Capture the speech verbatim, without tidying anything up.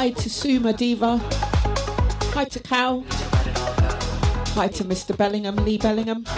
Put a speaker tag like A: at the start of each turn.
A: Hi to Suma Diva. Hi to Cal. Hi to Mister Bellingham, Lee Bellingham.